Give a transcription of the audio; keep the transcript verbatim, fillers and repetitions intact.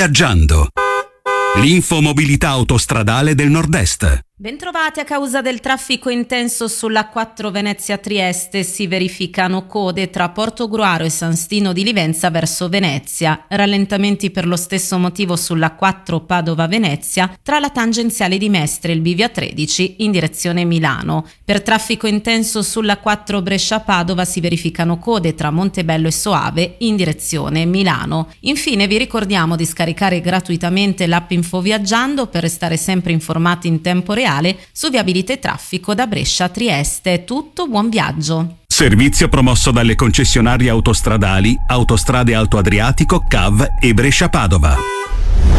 Infoviaggiando. L'infomobilità autostradale del Nord-Est. Bentrovati. A causa del traffico intenso sulla quattro Venezia-Trieste si verificano code tra Portogruaro e San Stino di Livenza verso Venezia, rallentamenti per lo stesso motivo sulla quattro Padova-Venezia tra la tangenziale di Mestre e il bivio tredici in direzione Milano. Per traffico intenso sulla quattro Brescia-Padova si verificano code tra Montebello e Soave in direzione Milano. Infine vi ricordiamo di scaricare gratuitamente l'app Infoviaggiando per restare sempre informati in tempo reale su viabilità e traffico da Brescia a Trieste. È tutto, buon viaggio. Servizio promosso dalle concessionarie autostradali Autostrade Alto Adriatico, C A V e Brescia Padova.